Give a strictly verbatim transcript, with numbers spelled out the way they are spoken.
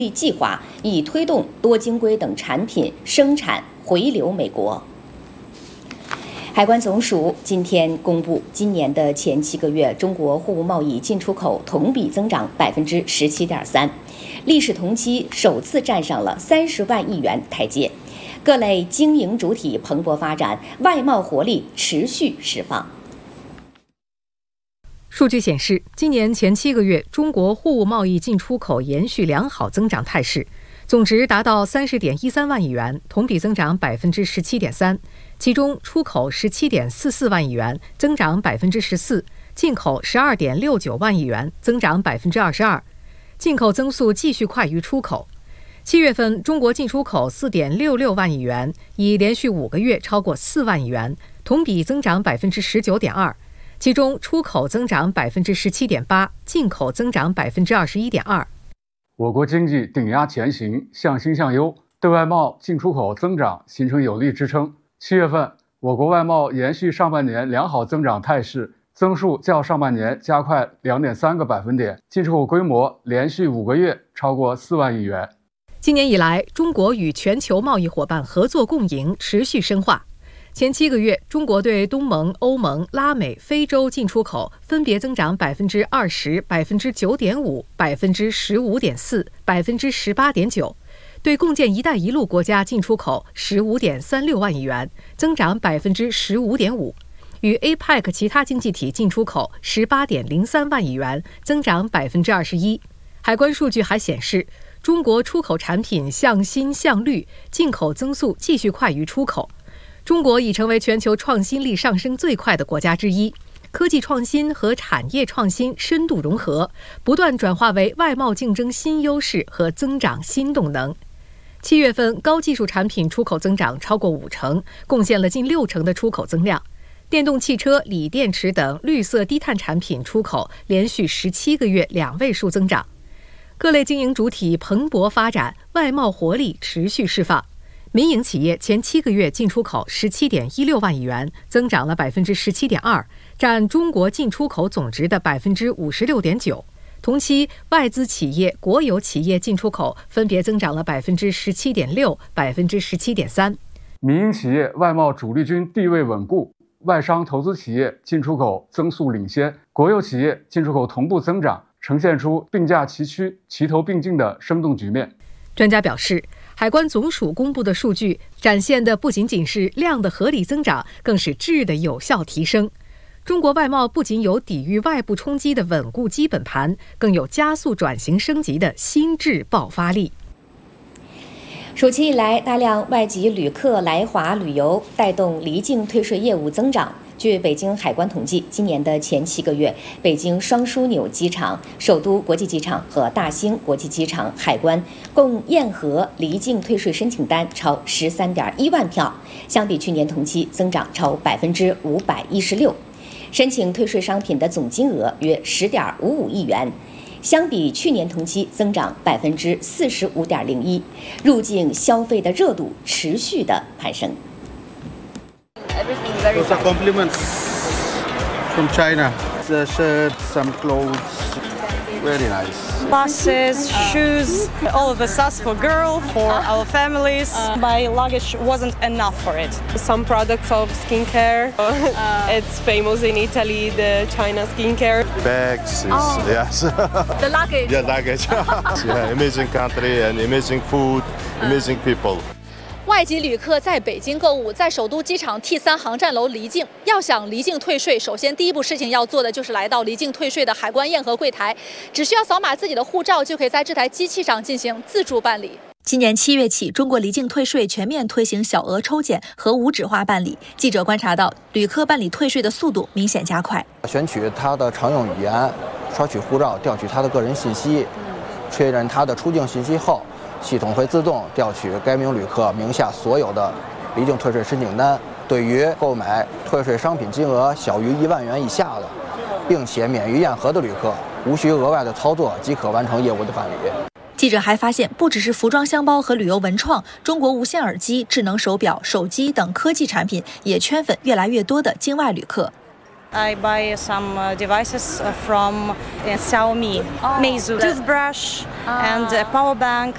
计划，以推动多晶硅等产品生产回流美国。海关总署今天公布，今年的前七个月，中国货物贸易进出口同比增长百分之十七点三，历史同期首次站上了三十万亿元台阶。各类经营主体蓬勃发展，外贸活力持续释放。 数据显示，今年前七个月，中国货物贸易进出口延续良好增长态势，总值达到三十点一三万亿元，同比增长百分之十七点三。其中，出口十七点四四万亿元，增长百分之十四；进口十二点六九万亿元，增长百分之二十二。进口增速继续快于出口。七月份，中国进出口四点六六万亿元，已连续五个月超过四万亿元，同比增长百分之十九点二。其中，出口增长百分之十七点八，进口增长百分之二十一点二。 我国经济顶压前行，向新向优，对外贸进出口增长形成有力支撑。七月份，我国外贸延续上半年良好增长态势，增速较上半年加快两点三个百分点，进出口规模连续五个月超过四万亿元。 今年以来，中国与全球贸易伙伴合作共赢持续深化。前七个月，中国对东盟、欧盟、拉美、非洲进出口分别增长百分之二十、百分之九点五、百分之十五点四、百分之十八点九。对共建“一带一路”国家进出口十五点三六万亿元，增长百分之十五点五；与 A P E C 其他经济体进出口十八点零三万亿元，增长百分之二十一。海关数据还显示，中国出口产品向新向绿，进口增速继续快于出口。中国已成为全球创新力上升最快的国家之一，科技创新和产业创新深度融合，不断转化为外贸竞争新优势和增长新动能。七月份，高技术产品出口增长超过五成，贡献了近六成的出口增量。电动汽车、锂电池等绿色低碳产品出口连续十七个月两位数增长。各类经营主体蓬勃发展，外贸活力持续释放。民营企业前七个月进出口十七点一六万亿元，增长了百分之十七点二，占中国进出口总值的百分之五十六点九。同期，外资企业、国有企业进出口分别增长了百分之十七点六、百分之十七点三。 民营企业外贸主力军地位稳固，外商投资企业进出口增速领先，国有企业进出口同步增长，呈现出并驾齐驱、齐头并进的生动局面。 专家表示，海关总署公布的数据展现的不仅仅是量的合理增长，更是质的有效提升。中国外贸不仅有抵御外部冲击的稳固基本盘，更有加速转型升级的新质爆发力。 暑期以来，大量外籍旅客来华旅游，带动离境退税业务增长。据北京海关统计，今年的前七个月，北京双枢纽机场、首都国际机场和大兴国际机场海关共验核离境退税申请单超十三点一万票，相比去年同期增长超百分之五百一十六。申请退税商品的总金额约十点五五亿元，相比去年同期增长百分之四十五点零一。入境消费的热度持续的攀升。 Those are compliments from China. The shirts, some clothes, very nice. Glasses, shoes, all of the stuff for girl, for our families. Uh, my luggage wasn't enough for it. Some products of skincare. Uh, it's famous in Italy, the China skincare. Bags, is, Oh. yes. The luggage. Yeah, luggage. Yeah, amazing country and amazing food, amazing people. 外籍旅客在北京购物，在首都机场 T 三航站楼离境。要想离境退税，首先第一步事情要做的就是来到离境退税的海关验核柜台，只需要扫码自己的护照，就可以在这台机器上进行自助办理。 今年七月起，中国离境退税全面推行小额抽检和无纸化办理。记者观察到，旅客办理退税的速度明显加快。 选取他的常用语言，刷取护照，调取他的个人信息，确认他的出境信息后，系统会自动调取该名旅客名下所有的离境退税申请单。对于购买退税商品金额小于一万元以下的，并且免于验核的旅客，无需额外的操作即可完成业务的办理。 记者还发现，不只是服装箱包和旅游文创，中国无线耳机、智能手表、手机等科技产品也圈粉越来越多的境外旅客。 I buy some uh, devices from uh, Xiaomi, Meizu, toothbrush and a power bank.